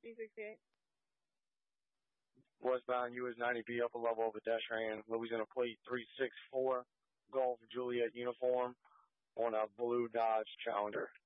368. Westbound US 90B, upper level of pedestrian, Louisiana plate 364, Golf Juliet uniform on a blue Dodge Challenger.